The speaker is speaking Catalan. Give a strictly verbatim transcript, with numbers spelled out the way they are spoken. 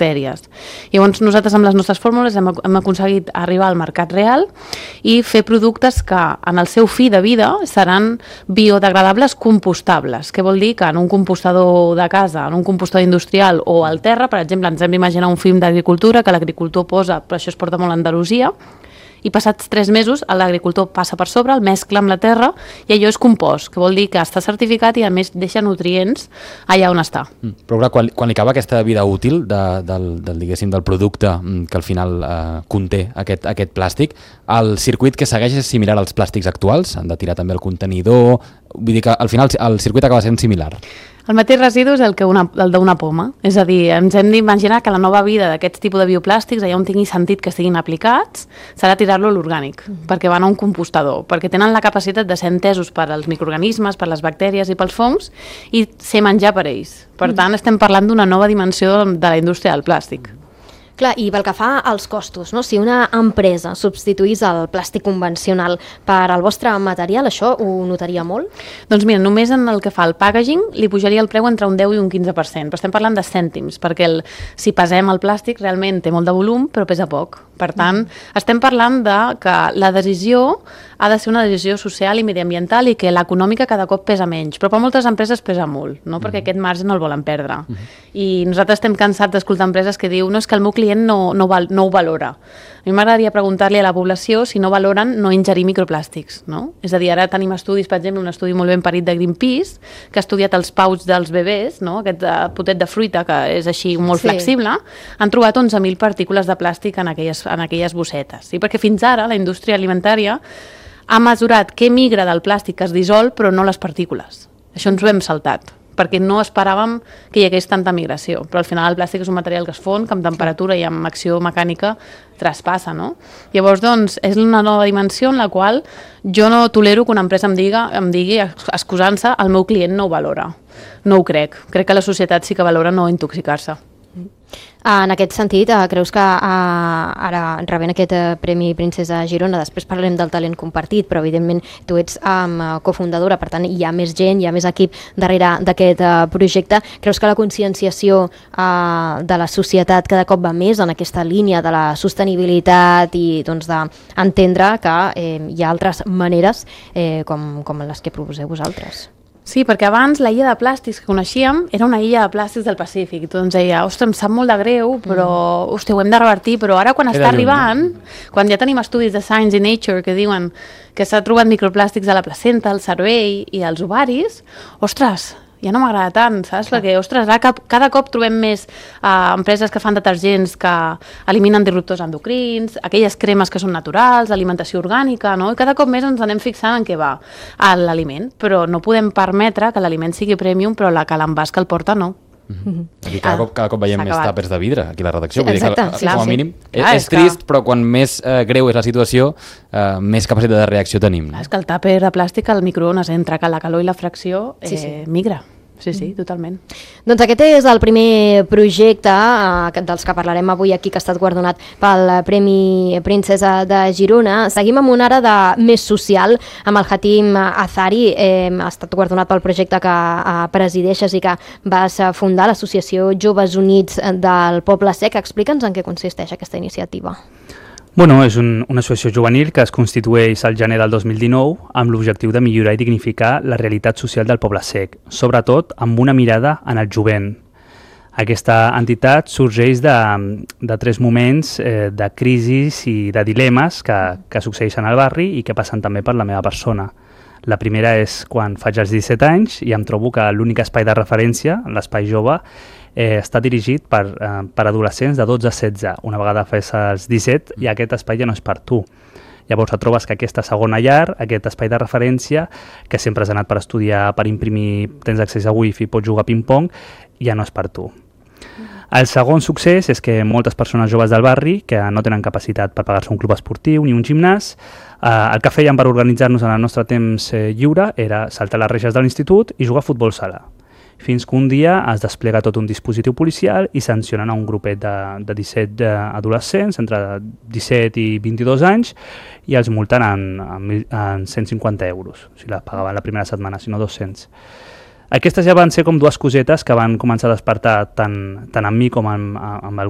bactèries. Llavors nosaltres amb les nostres fórmules hem, hem aconseguit arribar al mercat real i fer productes que en el seu fi de vida seran biodegradables compostables, que vol dir que en un compostador de casa, en un compostador industrial o al terra, per exemple, ens hem d'imaginar un film d'agricultura que l'agricultor posa, però això es porta molt a Andalusia, i passats tres mesos l'agricultor passa per sobre, el mescla amb la terra i allò és compost, que vol dir que està certificat i a més deixa nutrients allà on està. Mm. Però clar, quan, quan li acaba aquesta vida útil de, del, del, diguéssim, del producte que al final eh, conté aquest, aquest plàstic, el circuit que segueix és similar als plàstics actuals? Han de tirar també el contenidor? Vull dir que al final el circuit acaba sent similar. El mateix residu és el, que una, el d'una poma, és a dir, ens hem d'imaginar que la nova vida d'aquests tipus de bioplàstics, allà on tingui sentit que estiguin aplicats, serà tirar-lo a l'orgànic, mm. perquè van a un compostador, perquè tenen la capacitat de ser entesos per als microorganismes, per les bactèries i pels fongs, i ser menjar per ells. Per mm. tant, estem parlant d'una nova dimensió de la indústria del plàstic. Clar, i pel que fa als costos, no? Si una empresa substituís el plàstic convencional per al vostre material, això ho notaria molt? Doncs mira, només en el que fa el packaging li pujaria el preu entre un deu i un quinze per cent, però estem parlant de cèntims, perquè el, si pesem el plàstic realment té molt de volum, però pesa poc. Per tant, mm. estem parlant de que la decisió ha de ser una decisió social i mediambiental i que l'econòmica cada cop pesa menys, però per moltes empreses pesa molt, no? Perquè mm. aquest marge no el volen perdre. Mm. I nosaltres estem cansats d'escoltar empreses que diu no, és que el meu client no, no, val, no ho valora. A mi m'agradaria preguntar-li a la població si no valoren no ingerir microplàstics, no? És a dir, ara tenim estudis, per exemple, un estudi molt ben parit de Greenpeace, que ha estudiat els pouch dels bebès, no? Aquest uh, potet de fruita que és així molt sí. flexible, han trobat onze mil partícules de plàstic en aquelles, en aquelles bossetes. Sí? Perquè fins ara la indústria alimentària ha mesurat què migra del plàstic que es dissol, però no les partícules. Això ens ho hem saltat, perquè no esperàvem que hi hagués tanta migració. Però al final el plàstic és un material que es fon, que amb temperatura i amb acció mecànica traspassa, no? Llavors, doncs, és una nova dimensió en la qual jo no tolero que una empresa em, diga, em digui, excusant-se, el meu client no ho valora. No ho crec. Crec que la societat sí que valora no intoxicar-se. En aquest sentit, creus que ara rebent aquest Premi Princesa Girona, després parlarem del talent compartit, però evidentment tu ets cofundadora, per tant hi ha més gent, hi ha més equip darrere d'aquest projecte. Creus que la conscienciació de la societat cada cop va més en aquesta línia de la sostenibilitat i doncs, d'entendre que hi ha altres maneres com, com les que proposeu vosaltres? Sí, perquè abans la illa de plàstics que coneixíem era una illa de plàstics del Pacífic. I tu ens deia, ostres, em sap molt de greu, però mm. hosti, ho hem de revertir. Però ara quan era està arribant, lluny. Quan ja tenim estudis de Science i Nature que diuen que s'ha trobat microplàstics a la placenta, al cervell i als ovaris, ostres, ja no m'agrada tant, saps? Perquè, ostres, ara cada cop trobem més uh, empreses que fan detergents que eliminen disruptors endocrins, aquelles cremes que són naturals, alimentació orgànica, no? I cada cop més ens anem fixant en què va l'aliment, però no podem permetre que l'aliment sigui premium, però la que l'envàs que el porta no. Mm-hmm. Cada, cop, cada cop veiem més tàpers de vidre aquí a la redacció. Sí, exacte, Vull dir que, clar, com a sí. mínim, clar, és, és trist, que... però quan més eh, greu és la situació, eh, més capacitat de reacció tenim. No? És que el tàper de plàstic al microones entra, que la calor i la fracció eh, sí, sí. migra. Sí, sí, totalment. Doncs aquest és el primer projecte eh, dels que parlarem avui aquí, que ha estat guardonat pel Premi Princesa de Girona. Seguim amb una ara de més social, amb el Hatim Azari. Eh, ha estat guardonat pel projecte que eh, presideixes i que vas fundar, l'Associació Joves Units del Poble Sec. Explica'ns en què consisteix aquesta iniciativa. Bueno, és un, una associació juvenil que es constitueix al gener del dos mil dinou amb l'objectiu de millorar i dignificar la realitat social del Poble Sec, sobretot amb una mirada en el jovent. Aquesta entitat sorgeix de, de tres moments eh, de crisis i de dilemes que, que succeeixen al barri i que passen també per la meva persona. La primera és quan faig els disset anys i em trobo que l'únic espai de referència, l'espai jove, eh, està dirigit per, eh, per adolescents de dotze a setze. Una vegada fes els disset i aquest espai ja no és per tu. Llavors et trobes que aquesta segona llar, aquest espai de referència, que sempre has anat per estudiar, per imprimir, tens accés a wifi, pots jugar a ping-pong, ja no és per tu. El segon succés és que moltes persones joves del barri que no tenen capacitat per pagar-se un club esportiu ni un gimnàs, eh, el que fèiem per organitzar-nos en el nostre temps eh, lliure era saltar les reixes de l'institut i jugar a futbol sala. Fins que un dia es desplega tot un dispositiu policial i sancionen a un grupet de, de disset adolescents, entre disset i vint-i-dos anys, i els multen en, en, en cent cinquanta euros. O sigui, la pagaven la primera setmana, sinó dos-cents. Aquestes ja van ser com dues cosetes que van començar a despertar tant, tant en mi com en, amb el